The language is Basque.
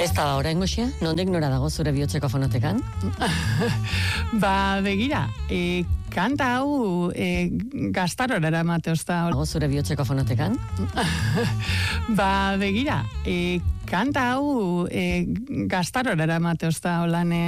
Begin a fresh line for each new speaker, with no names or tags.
Ez da orain goxia, nondik nora dago zure bihotzeko fonotekan?
Begira, kanta hau gaztarora eramate ozta.
Dago zure bihotzeko fonotekan?
Begira, kanta hau gaztarora eramate ozta, holan